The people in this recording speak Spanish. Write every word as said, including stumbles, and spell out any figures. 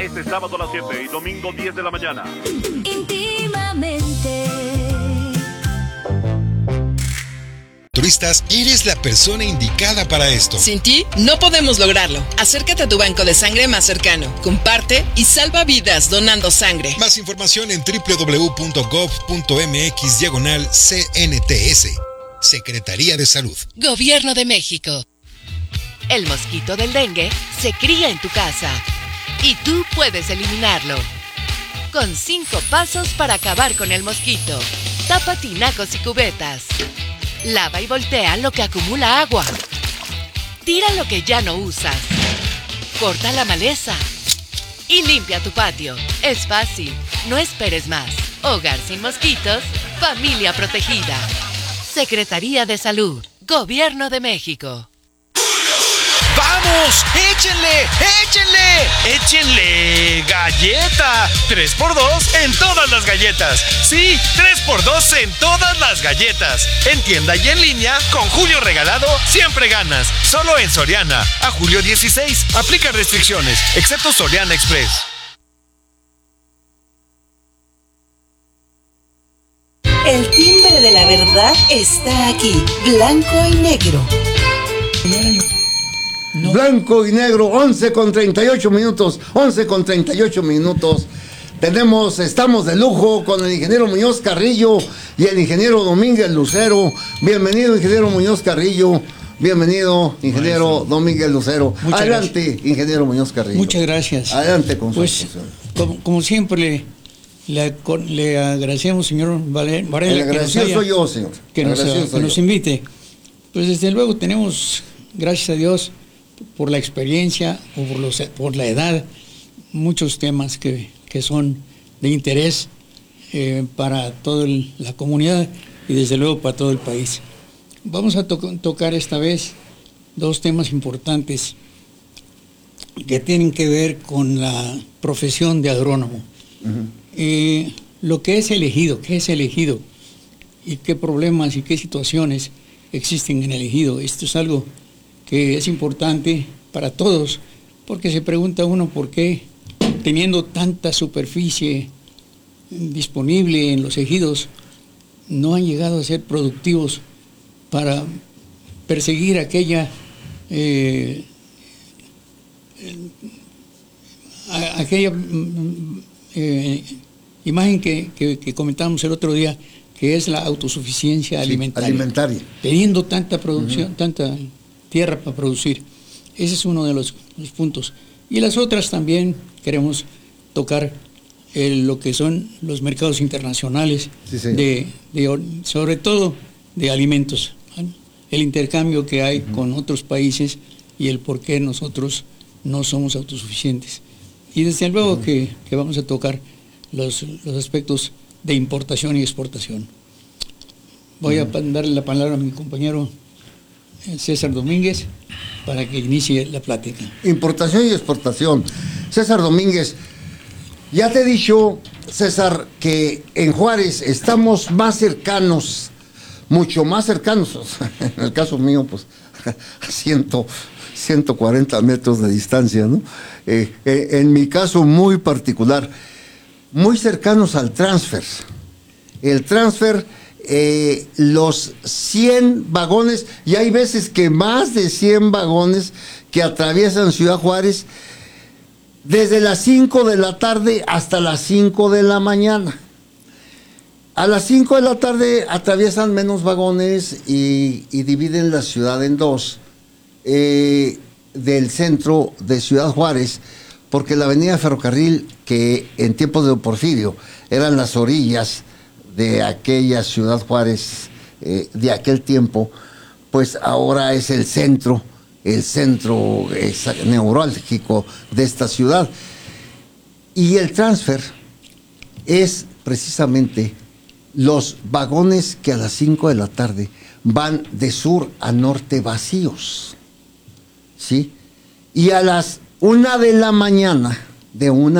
Este sábado a las siete y domingo diez de la mañana. Íntimamente. Turistas, eres la persona indicada para esto. Sin ti, no podemos lograrlo. Acércate a tu banco de sangre más cercano, comparte y salva vidas donando sangre. Más información en doble u doble u doble u punto gov punto mx diagonal C N T S. Secretaría de Salud. Gobierno de México. El mosquito del dengue se cría en tu casa y tú puedes eliminarlo. Con cinco pasos para acabar con el mosquito. Tapa tinacos y cubetas. Lava y voltea lo que acumula agua. Tira lo que ya no usas. Corta la maleza. Y limpia tu patio. Es fácil. No esperes más. Hogar sin mosquitos. Familia protegida. Secretaría de Salud. Gobierno de México. ¡Vamos! ¡Échenle! ¡Échenle! ¡Échenle! ¡Galleta! tres por dos en todas las galletas. Sí, tres por dos en todas las galletas. En tienda y en línea, con Julio Regalado, siempre ganas. Solo en Soriana. A julio dieciséis. Aplica restricciones, excepto Soriana Express. El timbre de la verdad está aquí. Blanco y negro. No. Blanco y negro, once con treinta y ocho minutos, once con treinta y ocho minutos. Tenemos, estamos de lujo con el ingeniero Muñoz Carrillo y el ingeniero Domínguez Lucero. Bienvenido, ingeniero Muñoz Carrillo. Bienvenido, ingeniero Maestro. Domínguez Lucero. Muchas Adelante, gracias. Ingeniero Muñoz Carrillo. Muchas gracias. Adelante con pues, su como, como siempre, le, le, le agradecemos, señor Varela. El agradecido soy yo, señor. Que nos, que nos invite. Pues desde luego tenemos, gracias a Dios, por la experiencia o por, los, por la edad, muchos temas que, que son de interés eh, para toda la comunidad y desde luego para todo el país. Vamos a to tocar esta vez dos temas importantes que tienen que ver con la profesión de agrónomo. Uh-huh. eh, lo que es elegido, qué es elegido y qué problemas y qué situaciones existen en el ejido. Esto es algo que es importante para todos, porque se pregunta uno por qué, teniendo tanta superficie disponible en los ejidos, no han llegado a ser productivos para perseguir aquella eh, aquella eh, imagen que, que, que comentamos el otro día, que es la autosuficiencia sí, alimentaria. alimentaria. Teniendo tanta producción, uh-huh. tanta tierra para producir. Ese es uno de los, los puntos. Y las otras también queremos tocar el, lo que son los mercados internacionales, sí, sí. De, de, sobre todo de alimentos, ¿vale? El intercambio que hay uh-huh. con otros países y el por qué nosotros no somos autosuficientes. Y desde luego uh-huh. que, que vamos a tocar los, los aspectos de importación y exportación. Voy uh-huh. a darle la palabra a mi compañero César Domínguez para que inicie la plática. Importación y exportación. César Domínguez, ya te he dicho, César, que en Juárez estamos más cercanos, mucho más cercanos, en el caso mío, pues, a ciento cuarenta metros de distancia, ¿no? Eh, eh, en mi caso muy particular, muy cercanos al transfer. El transfer... Eh, los cien vagones, y hay veces que más de cien vagones que atraviesan Ciudad Juárez desde las cinco de la tarde hasta las cinco de la mañana. A las cinco de la tarde atraviesan menos vagones y, y dividen la ciudad en dos, eh, del centro de Ciudad Juárez, porque la avenida Ferrocarril, que en tiempos de Porfirio eran las orillas de aquella Ciudad Juárez eh, de aquel tiempo, pues ahora es el centro, el centro eh, neurálgico de esta ciudad. Y el transfer es precisamente los vagones que a las cinco de la tarde van de sur a norte vacíos, ¿sí? Y a las una de la mañana, de una